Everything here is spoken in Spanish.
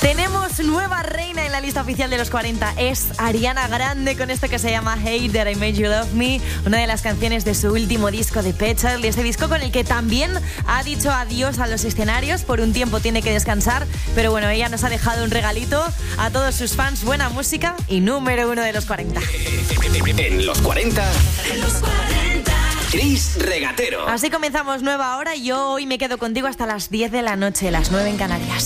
Tenemos nueva reina en la lista oficial de los 40. Es Ariana Grande con esto que se llama Hey That I Made You Love Me, una de las canciones de su último disco de Petal, este disco con el que también ha dicho adiós a los escenarios. Por un tiempo tiene que descansar, pero bueno, ella nos ha dejado un regalito a todos sus fans, buena música y número 1 de los 40. En los 40. Chris Regatero. Así comenzamos nueva hora y yo hoy me quedo contigo hasta las 10 de la noche, las 9 en Canarias.